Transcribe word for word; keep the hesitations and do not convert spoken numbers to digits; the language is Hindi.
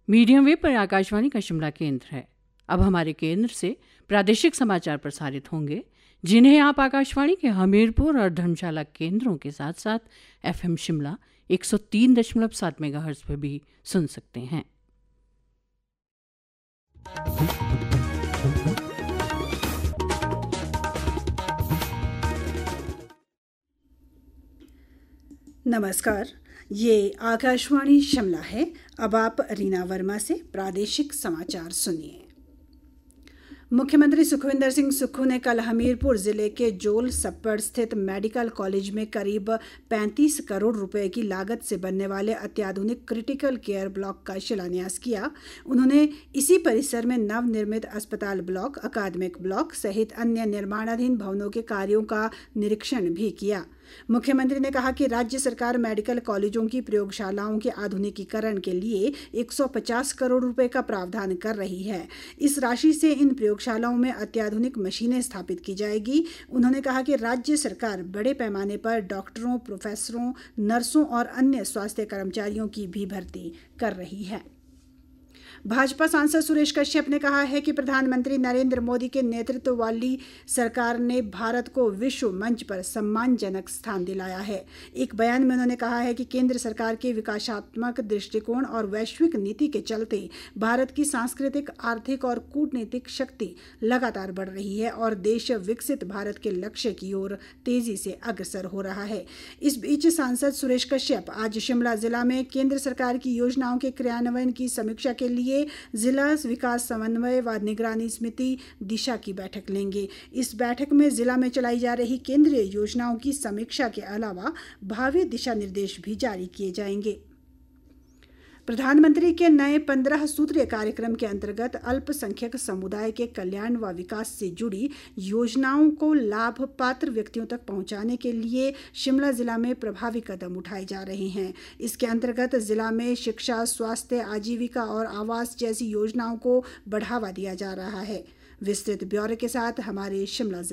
मीडियम वेव पर आकाशवाणी का शिमला केंद्र है। अब हमारे केंद्र से प्रादेशिक समाचार प्रसारित होंगे, जिन्हें आप आकाशवाणी के हमीरपुर और धर्मशाला केंद्रों के साथ साथ एफएम शिमला एक सौ तीन दशमलव सात मेगाहर्ट्ज पर भी सुन सकते हैं। नमस्कार, ये आकाशवाणी शिमला है। अब आप रीना वर्मा से प्रादेशिक समाचार सुनिए। मुख्यमंत्री सुखविंदर सिंह सुक्खू ने कल हमीरपुर जिले के जोल सप्पड़ स्थित मेडिकल कॉलेज में करीब पैंतीस करोड़ रुपए की लागत से बनने वाले अत्याधुनिक क्रिटिकल केयर ब्लॉक का शिलान्यास किया। उन्होंने इसी परिसर में नवनिर्मित अस्पताल ब्लॉक, अकादमिक ब्लॉक सहित अन्य निर्माणाधीन भवनों के कार्यों का निरीक्षण भी किया। मुख्यमंत्री ने कहा कि राज्य सरकार मेडिकल कॉलेजों की प्रयोगशालाओं के आधुनिकीकरण के लिए एक सौ पचास करोड़ रुपए का प्रावधान कर रही है। इस राशि से इन प्रयोगशालाओं में अत्याधुनिक मशीनें स्थापित की जाएगी। उन्होंने कहा कि राज्य सरकार बड़े पैमाने पर डॉक्टरों, प्रोफेसरों, नर्सों और अन्य स्वास्थ्य कर्मचारियों की भी भर्ती कर रही है। भाजपा सांसद सुरेश कश्यप ने कहा है कि प्रधानमंत्री नरेंद्र मोदी के नेतृत्व वाली सरकार ने भारत को विश्व मंच पर सम्मानजनक स्थान दिलाया है। एक बयान में उन्होंने कहा है कि केंद्र सरकार के विकासात्मक दृष्टिकोण और वैश्विक नीति के चलते भारत की सांस्कृतिक, आर्थिक और कूटनीतिक शक्ति लगातार बढ़ रही है और देश विकसित भारत के लक्ष्य की ओर तेजी से अग्रसर हो रहा है। इस बीच सांसद सुरेश कश्यप आज शिमला जिला में केंद्र सरकार की योजनाओं के क्रियान्वयन की समीक्षा के लिए जिला विकास समन्वय व निगरानी समिति दिशा की बैठक लेंगे। इस बैठक में जिला में चलाई जा रही केंद्रीय योजनाओं की समीक्षा के अलावा भावी दिशा निर्देश भी जारी किए जाएंगे। प्रधानमंत्री के नए पंद्रह सूत्रीय कार्यक्रम के अंतर्गत अल्पसंख्यक समुदाय के कल्याण व विकास से जुड़ी योजनाओं को लाभ पात्र व्यक्तियों तक पहुंचाने के लिए शिमला जिला में प्रभावी कदम उठाए जा रहे हैं। इसके अंतर्गत जिला में शिक्षा, स्वास्थ्य, आजीविका और आवास जैसी योजनाओं को बढ़ावा दिया जा रहा है। विस्तृत ब्यौरे के साथ हमारे शिमला